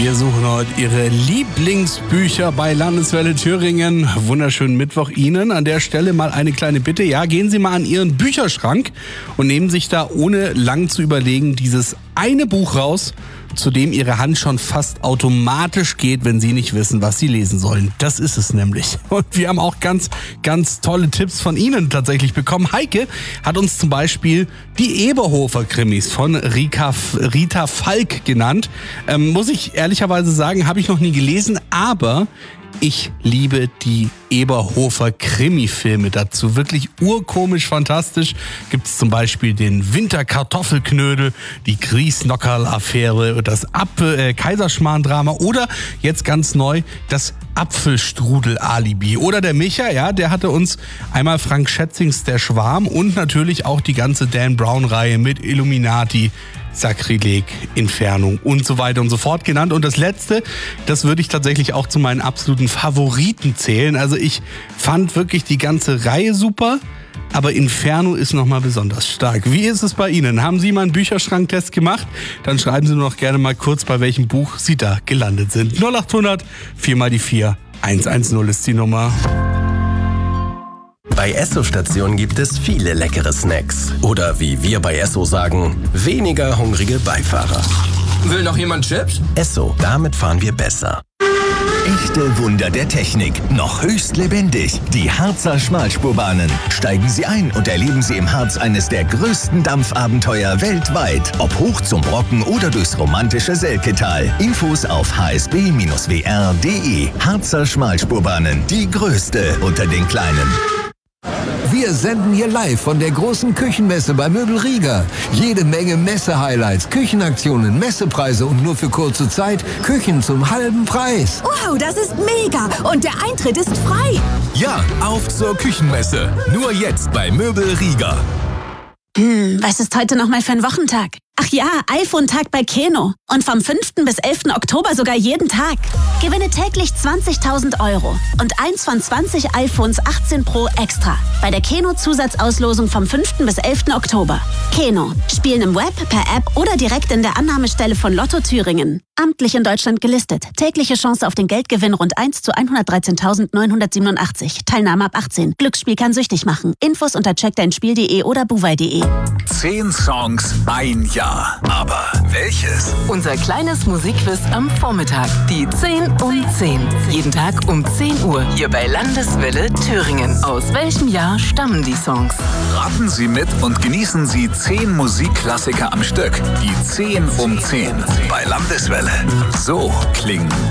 Wir suchen heute Ihre Lieblingsbücher bei Landeswelle Thüringen. Wunderschönen Mittwoch Ihnen. An der Stelle mal eine kleine Bitte. Ja, gehen Sie mal an Ihren Bücherschrank und nehmen sich da, ohne lang zu überlegen, dieses eine Buch raus, zu dem Ihre Hand schon fast automatisch geht, wenn Sie nicht wissen, was Sie lesen sollen. Das ist es nämlich. Und wir haben auch ganz, ganz tolle Tipps von Ihnen tatsächlich bekommen. Heike hat uns zum Beispiel die Eberhofer-Krimis von Rita Falk genannt. Muss ich ehrlicherweise sagen, habe ich noch nie gelesen, aber ich liebe die Eberhofer-Krimi-Filme dazu. Wirklich urkomisch fantastisch. Gibt es zum Beispiel den Winterkartoffelknödel, die Griesnockerl-Affäre, das Kaiserschmarrn-Drama oder jetzt ganz neu das Apfelstrudel-Alibi. Oder der Micha, ja, der hatte uns einmal Frank Schätzings Der Schwarm und natürlich auch die ganze Dan Brown-Reihe mit Illuminati, Sakrileg, Infernum und so weiter und so fort genannt. Und das letzte, das würde ich tatsächlich auch zu meinen absoluten Favoriten zählen. Also ich fand wirklich die ganze Reihe super, aber Inferno ist nochmal besonders stark. Wie ist es bei Ihnen? Haben Sie mal einen Bücherschranktest gemacht? Dann schreiben Sie nur noch gerne mal kurz, bei welchem Buch Sie da gelandet sind. 0800 4 mal die 4 110 ist die Nummer. Bei Esso-Stationen gibt es viele leckere Snacks. Oder wie wir bei Esso sagen, weniger hungrige Beifahrer. Will noch jemand Chips? Esso, damit fahren wir besser. Echte Wunder der Technik, noch höchst lebendig. Die Harzer Schmalspurbahnen. Steigen Sie ein und erleben Sie im Harz eines der größten Dampfabenteuer weltweit. Ob hoch zum Brocken oder durchs romantische Selketal. Infos auf hsb-wr.de. Harzer Schmalspurbahnen, die größte unter den kleinen. Wir senden hier live von der großen Küchenmesse bei Möbel Rieger. Jede Menge Messe-Highlights, Küchenaktionen, Messepreise und nur für kurze Zeit Küchen zum halben Preis. Wow, das ist mega! Und der Eintritt ist frei. Ja, auf zur Küchenmesse. Nur jetzt bei Möbel Rieger. Was ist heute nochmal für ein Wochentag? Ach ja, iPhone-Tag bei Keno. Und vom 5. bis 11. Oktober sogar jeden Tag. Gewinne täglich 20.000 Euro und eins von 20 iPhones 18 Pro extra bei der Keno-Zusatzauslosung vom 5. bis 11. Oktober. Keno. Spielen im Web, per App oder direkt in der Annahmestelle von Lotto Thüringen. Amtlich in Deutschland gelistet. Tägliche Chance auf den Geldgewinn rund 1 zu 113.987. Teilnahme ab 18. Glücksspiel kann süchtig machen. Infos unter checkdeinspiel.de oder buwei.de. 10 Songs, ein Jahr. Aber welches? Unser kleines Musikquiz am Vormittag. Die 10 um 10. Jeden Tag um 10 Uhr. Hier bei Landeswelle Thüringen. Aus welchem Jahr stammen die Songs? Raten Sie mit und genießen Sie 10 Musikklassiker am Stück. Die 10 um 10 bei Landeswelle. So klingen